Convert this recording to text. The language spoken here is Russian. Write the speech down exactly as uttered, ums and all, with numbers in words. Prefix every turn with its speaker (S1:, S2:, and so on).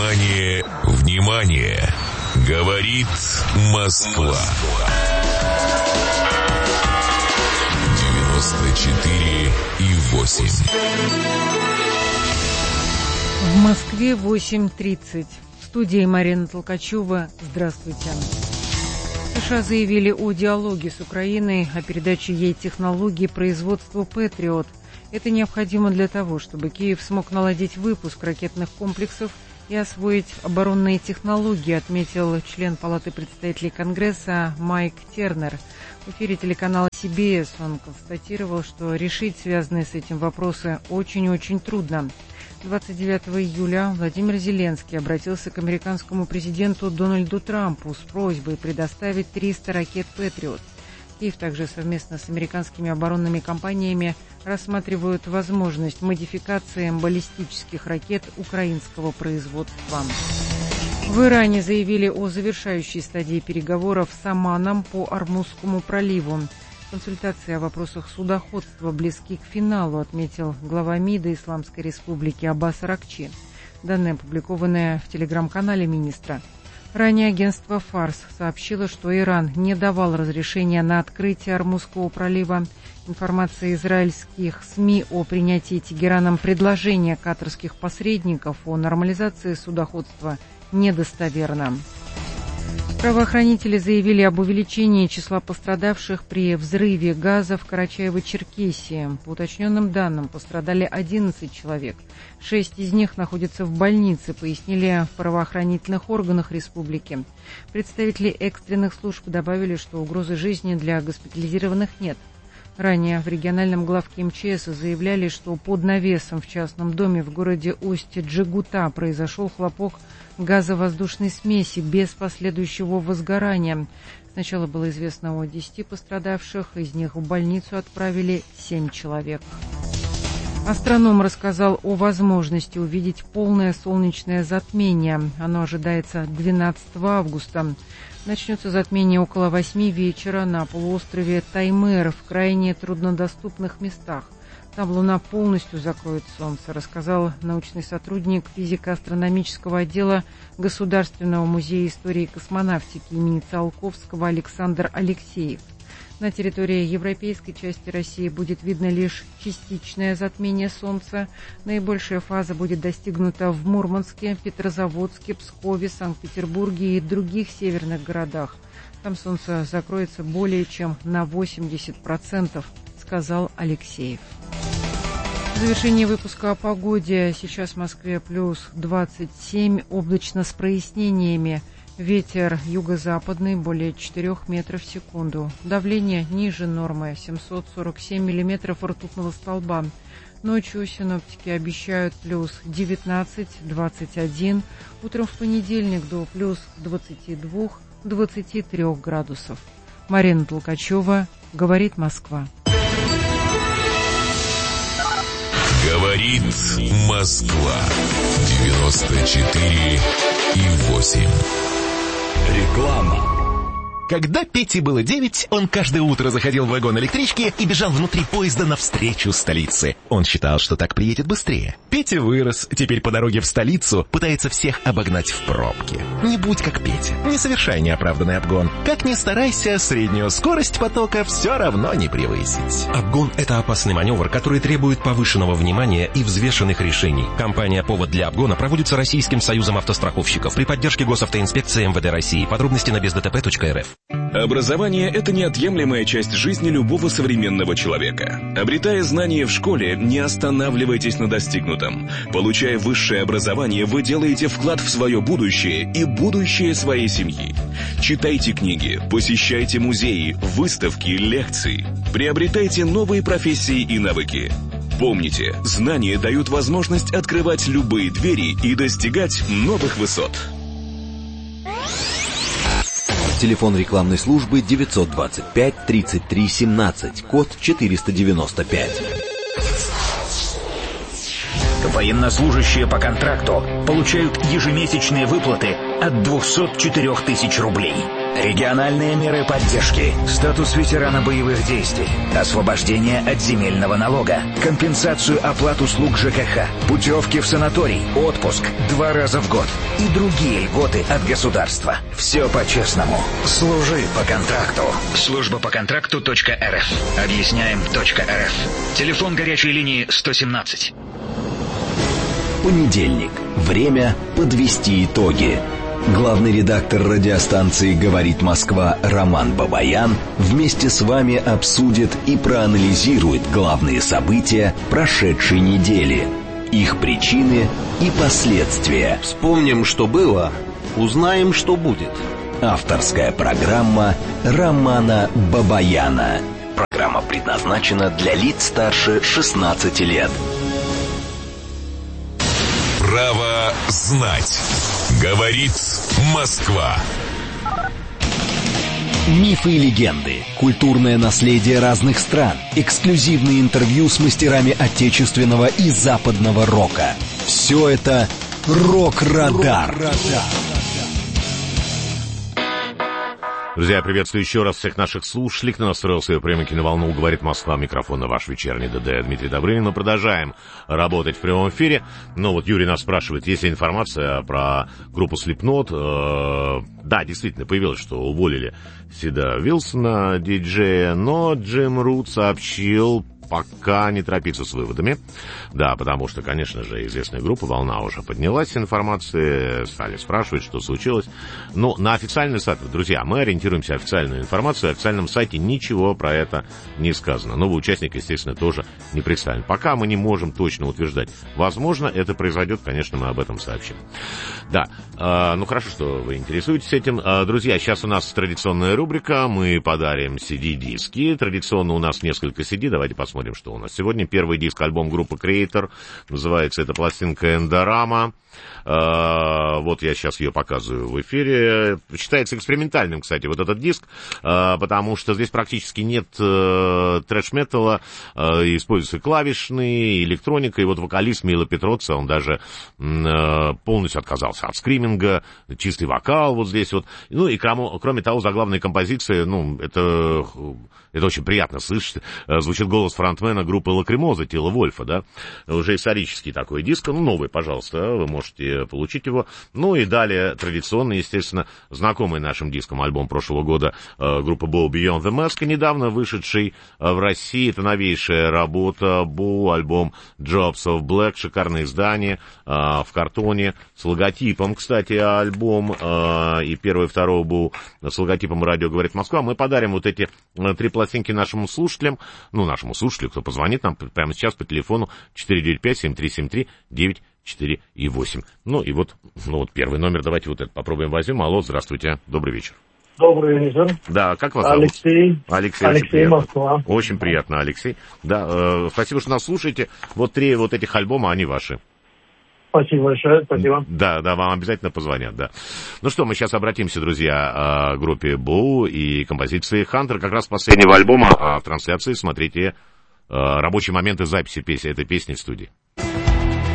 S1: Внимание, внимание! Говорит Москва. девяносто четыре и восемь.
S2: В Москве восемь тридцать. В студии Марина Толкачева. Здравствуйте. США заявили о диалоге с Украиной, о передаче ей технологий производства «Патриот». Это необходимо для того, чтобы Киев смог наладить выпуск ракетных комплексов и освоить оборонные технологии, отметил член Палаты представителей Конгресса Майк Тернер. В эфире телеканала си би эс он констатировал, что решить связанные с этим вопросы очень-очень трудно. двадцать девятого июля Владимир Зеленский обратился к американскому президенту Дональду Трампу с просьбой предоставить триста ракет «Патриот». Киев также совместно с американскими оборонными компаниями рассматривают возможность модификации баллистических ракет украинского производства. В Иране заявили о завершающей стадии переговоров с Оманом по Ормузскому проливу. Консультации о вопросах судоходства близки к финалу, отметил глава МИДа Исламской Республики Аббас Аракчи. Данные опубликованные в телеграм-канале министра. Ранее агентство «Фарс» сообщило, что Иран не давал разрешения на открытие Ормузского пролива. Информация израильских СМИ о принятии Тегераном предложения катарских посредников о нормализации судоходства недостоверна. Правоохранители заявили об увеличении числа пострадавших при взрыве газа в Карачаево-Черкесии. По уточненным данным, пострадали одиннадцать человек. Шесть из них находятся в больнице, пояснили в правоохранительных органах республики. Представители экстренных служб добавили, что угрозы жизни для госпитализированных нет. Ранее в региональном главке эм че эс заявляли, что под навесом в частном доме в городе Усть-Джегута произошел хлопок газовоздушной смеси без последующего возгорания. Сначала было известно о десяти пострадавших, из них в больницу отправили семь человек. Астроном рассказал о возможности увидеть полное солнечное затмение. Оно ожидается двенадцатого августа. Начнется затмение около восьми вечера на полуострове Таймыр в крайне труднодоступных местах. Там Луна полностью закроет Солнце, рассказал научный сотрудник физико-астрономического отдела Государственного музея истории и космонавтики имени Циолковского Александр Алексеев. На территории европейской части России будет видно лишь частичное затмение Солнца. Наибольшая фаза будет достигнута в Мурманске, Петрозаводске, Пскове, Санкт-Петербурге и других северных городах. Там Солнце закроется более чем на восемьдесят процентов, сказал Алексеев. В завершении выпуска о погоде. Сейчас в Москве плюс двадцать семь, облачно с прояснениями. Ветер юго-западный более четырёх метров в секунду. Давление ниже нормы семьсот сорок семь миллиметров ртутного столба. Ночью синоптики обещают плюс девятнадцать - двадцать один. Утром в понедельник до плюс двадцати двух - двадцати трёх градусов. Марина Толкачева. Говорит Москва.
S1: Говорит Москва. девяносто четыре и восемь.
S3: Реклама. Когда Пете было девять, он каждое утро заходил в вагон электрички и бежал внутри поезда навстречу столице. Он считал, что так приедет быстрее. Петя вырос, теперь по дороге в столицу пытается всех обогнать в пробке. Не будь как Петя, не совершай неоправданный обгон. Как ни старайся, среднюю скорость потока все равно не превысить.
S4: Обгон – это опасный маневр, который требует повышенного внимания и взвешенных решений. Компания «Повод для обгона» проводится Российским союзом автостраховщиков при поддержке Госавтоинспекции эм вэ дэ России. Подробности на без дэ тэ пэ точка эр эф.
S5: Образование – это неотъемлемая часть жизни любого современного человека. Обретая знания в школе, не останавливайтесь на достигнутом. Получая высшее образование, вы делаете вклад в свое будущее и будущее своей семьи. Читайте книги, посещайте музеи, выставки, лекции. Приобретайте новые профессии и навыки. Помните, знания дают возможность открывать любые двери и достигать новых высот.
S6: Телефон рекламной службы девятьсот двадцать пять тридцать три семнадцать, код четыреста девяносто пять.
S7: Военнослужащие по контракту получают ежемесячные выплаты от двухсот четырёх тысяч рублей. Региональные меры поддержки. Статус ветерана боевых действий. Освобождение от земельного налога. Компенсацию оплат услуг ЖКХ. Путевки в санаторий. Отпуск два раза в год. И другие льготы от государства. Все по-честному. Служи по контракту. Служба по контракту точка эр эф. Объясняем точка эр эф. Телефон горячей линии сто семнадцать.
S6: Понедельник. Время подвести итоги. Главный редактор радиостанции «Говорит Москва» Роман Бабаян вместе с вами обсудит и проанализирует главные события прошедшей недели, их причины и последствия.
S8: Вспомним, что было, узнаем, что будет.
S6: Авторская программа Романа Бабаяна. Программа предназначена для лиц старше шестнадцати лет.
S1: Право знать. Говорит Москва.
S6: Мифы и легенды, культурное наследие разных стран, эксклюзивные интервью с мастерами отечественного и западного рока. Все это «Рок-Радар».
S9: Друзья, я приветствую еще раз всех наших слушателей, кто настроил свои приемники на волну «Говорит Москва», микрофон на ваш вечерний ДД Дмитрий Добрынин. Мы продолжаем работать в прямом эфире. Ну вот Юрий нас спрашивает, есть ли информация про группу Slipknot. Э, да, действительно, появилось, что уволили Сида Вилсона, диджея, но Джим Рут сообщил, пока не торопиться с выводами. Да, потому что, конечно же, известная группа, волна уже поднялась с информацией, стали спрашивать, что случилось. Но на официальный сайт, друзья, мы ориентируемся на официальную информацию, на официальном сайте ничего про это не сказано. Новый участник, естественно, тоже не представлен. Пока мы не можем точно утверждать. Возможно, это произойдет, конечно, мы об этом сообщим. Да, э, ну хорошо, что вы интересуетесь этим. Э, друзья, сейчас у нас традиционная рубрика, мы подарим си ди-диски. Традиционно у нас несколько си ди, давайте посмотрим, что у нас. Сегодня первый диск, альбом группы Creator. Называется эта пластинка «Эндорама». Uh, вот я сейчас ее показываю в эфире. Считается экспериментальным, кстати, вот этот диск, uh, потому что здесь практически нет uh, трэш-металла, uh, используются клавишные, электроника, и вот вокалист Мила Петроца, он даже uh, полностью отказался от скриминга, чистый вокал вот здесь вот. Ну и кроме, кроме того, заглавные композиции, ну, это, это очень приятно слышать. Uh, звучит голос фронтмена группы Лакримоза, Тила Вольфа, да, уже исторический такой диск, ну, новый, пожалуйста, вы можете можете получить его. Ну и далее традиционно, естественно, знакомый нашим диском альбом прошлого года э, группы Bow Beyond the Mask, недавно вышедший э, в России. Это новейшая работа Bow, альбом Jobs of Black, шикарное издание э, в картоне с логотипом, кстати, альбом э, и первый, и второй Bow с логотипом «Радио говорит Москва». Мы подарим вот эти э, три пластинки нашим слушателям, ну, нашему слушателю, кто позвонит нам прямо сейчас по телефону четыре девять пять семь три семь три девять четыре и восемь. Ну и вот, ну вот первый номер, давайте вот это попробуем возьмем. Алло, здравствуйте, добрый вечер.
S10: Добрый вечер.
S9: Да, как вас
S10: Алексей.
S9: зовут? Алексей.
S10: Алексей,
S9: очень приятно.
S10: Москва.
S9: Очень приятно, Алексей. Да, э, спасибо, что нас слушаете. Вот три вот этих альбома, они ваши.
S10: Спасибо большое, спасибо.
S9: Да, да, вам обязательно позвонят, да. Ну что, мы сейчас обратимся, друзья, к группе Bow и композиции Hunter, как раз последнего альбома, а в трансляции смотрите рабочие моменты записи песни, этой песни в студии.